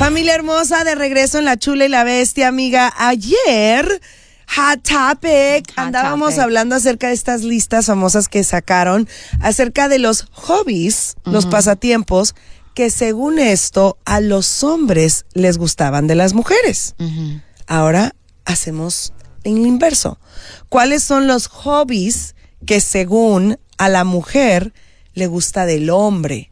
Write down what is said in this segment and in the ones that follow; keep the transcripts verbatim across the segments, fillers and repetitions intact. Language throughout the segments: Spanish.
Familia hermosa, de regreso en La Chula y la Bestia, amiga. Ayer, Hot Topic, Hot andábamos topic. hablando acerca de estas listas famosas que sacaron, acerca de los hobbies, uh-huh. los pasatiempos, que según esto, a los hombres les gustaban de las mujeres. Uh-huh. Ahora hacemos en el inverso. ¿Cuáles son los hobbies que según a la mujer le gusta del hombre?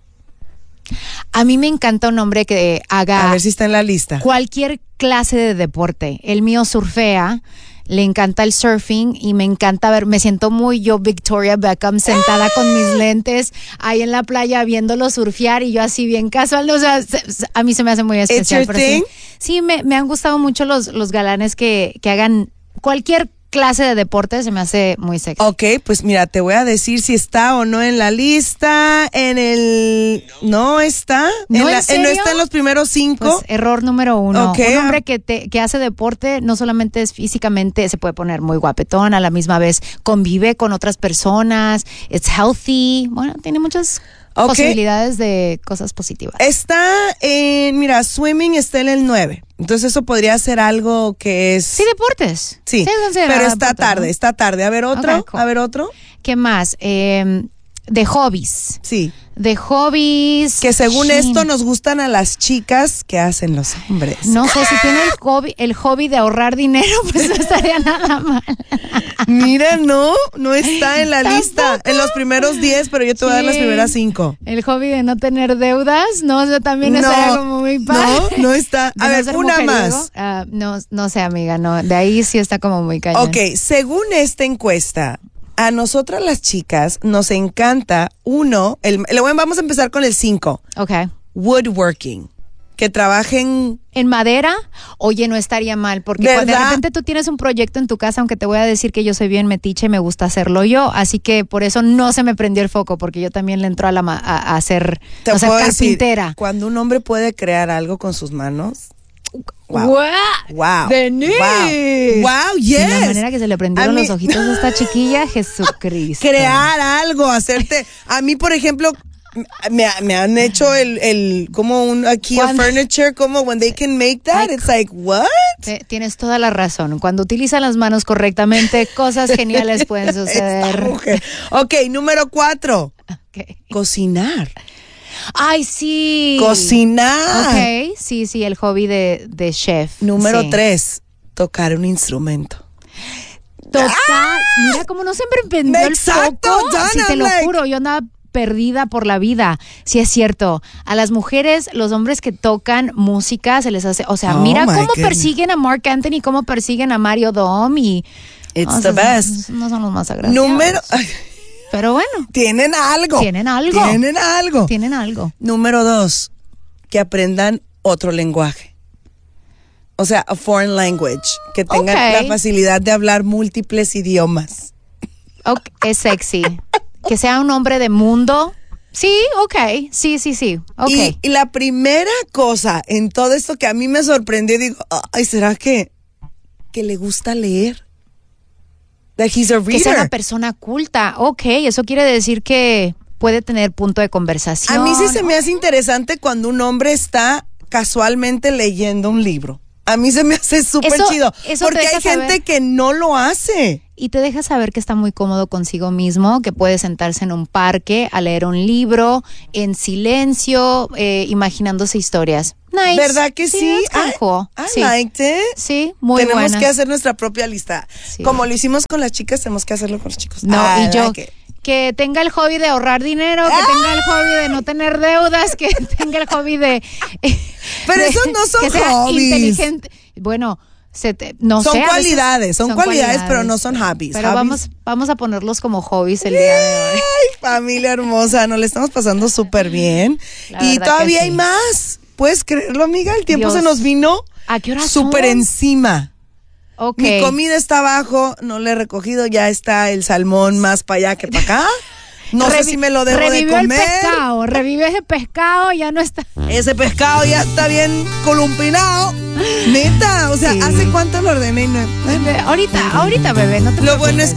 A mí me encanta un hombre que haga... A ver si está en la lista. Cualquier clase de deporte. El mío surfea, le encanta el surfing y me encanta ver, me siento muy yo Victoria Beckham sentada ¡Ah! con mis lentes ahí en la playa viéndolo surfear y yo así bien casual. O sea, a mí se me hace muy especial. It's your thing? Sí, sí me, me han gustado mucho los, los galanes que, que hagan cualquier clase de deporte, se me hace muy sexy. Ok, pues mira, te voy a decir si está o no en la lista, en el... ¿No está? ¿No, en la, en serio? ¿No está en los primeros cinco? Pues error número uno. Okay. Un hombre que, te, que hace deporte no solamente es físicamente, se puede poner muy guapetón, a la misma vez convive con otras personas, it's healthy, bueno, tiene muchas... Okay. Posibilidades de cosas positivas. Está en, mira, swimming está en el nueve. Entonces eso podría ser algo que es... Sí, deportes. Sí, sí pero está deportes, tarde, ¿no? está tarde. A ver otro, okay, cool. a ver otro. ¿Qué más? Eh, de hobbies. Sí. De hobbies. Que según esto nos gustan a las chicas que hacen los hombres. No sé, si tiene el hobby, el hobby de ahorrar dinero, pues no estaría nada mal. Mira, no, no está en la ¿Tampoco? lista. En los primeros diez, pero yo te voy sí. a dar las primeras cinco. El hobby de no tener deudas, no, o sea, también no, estaría como muy padre. No, no está. A ver, no una más. Uh, no, no sé, amiga, no. De ahí sí está como muy cañón. Ok, según esta encuesta, a nosotras las chicas nos encanta uno, el, el, vamos a empezar con el cinco. Ok. Woodworking. Que trabajen... ¿En madera? Oye, no estaría mal, porque ¿verdad? Cuando de repente tú tienes un proyecto en tu casa, aunque te voy a decir que yo soy bien metiche, me gusta hacerlo yo, así que por eso no se me prendió el foco, porque yo también le entro a, la ma- a, a hacer, te o sea, puedo carpintera. Decir, cuando un hombre puede crear algo con sus manos... Wow. Wow. Wow. Denise. Wow. Wow, yes. De la manera que se le prendieron mí, los ojitos a esta chiquilla, Jesucristo. Crear algo, hacerte... A mí, por ejemplo... Me, me han hecho el, el como un aquí a furniture, como when they can make that, it's like, what? Tienes toda la razón. Cuando utilizan las manos correctamente, cosas geniales pueden suceder. Ok, número cuatro. Okay. Cocinar. Ay, sí. Cocinar. Ok, sí, sí, el hobby de, de chef. Número sí. tres, tocar un instrumento. Total. ¡Ah! Mira cómo no se me prendió el foco. Sí, te lo like... juro, yo andaba perdida por la vida. Sí es cierto. A las mujeres, los hombres que tocan música se les hace, o sea, oh, mira cómo goodness. persiguen a Mark Anthony, cómo persiguen a Mario Dom y it's no, the best. No son los más agraciados. Número Pero bueno, tienen algo. Tienen algo. Tienen algo. Tienen algo. Número dos, que aprendan otro lenguaje. O sea, a foreign language, que tengan okay. la facilidad de hablar múltiples idiomas. Okay, es sexy. Que sea un hombre de mundo. Sí, ok. Sí, sí, sí. Okay. Y, y la primera cosa en todo esto que a mí me sorprendió, digo, ay, ¿será que, que le gusta leer? That he's a reader. Que sea una persona culta. Ok, eso quiere decir que puede tener punto de conversación. A mí sí se me hace interesante cuando un hombre está casualmente leyendo un libro. A mí se me hace súper chido. Eso porque hay gente saber. que no lo hace. Y te deja saber que está muy cómodo consigo mismo, que puede sentarse en un parque a leer un libro en silencio, eh, imaginándose historias. Nice. ¿Verdad que sí? sí? I, cool. I sí. liked it. Sí, muy Tenemos buena. que hacer nuestra propia lista. Sí. Como lo hicimos con las chicas, tenemos que hacerlo con los chicos. No, ah, y yo... Like que tenga el hobby de ahorrar dinero, que ¡ah! tenga el hobby de no tener deudas, que tenga el hobby de... Pero de, esos no son que sea hobbies. Inteligente. Bueno... Se te, no son sé, cualidades, son, son cualidades, cualidades, pero no son hobbies. Pero hobbies. vamos vamos a ponerlos como hobbies el día de hoy. Ay, familia hermosa, nos le estamos pasando súper bien. La y todavía sí. hay más. ¿Puedes creerlo, amiga? El tiempo Dios. se nos vino ¿A qué hora súper encima. Okay. Mi comida está abajo, no le he recogido, ya está el salmón más para allá que para acá. No Revi- sé si me lo debo de comer. Revivió el pescado, revivió ese pescado, ya no está. Ese pescado ya está bien columpinado. Neta, o sea, sí. ¿hace cuánto lo ordené? No, bebé, ahorita, ahorita, bebé, no te Lo bueno es que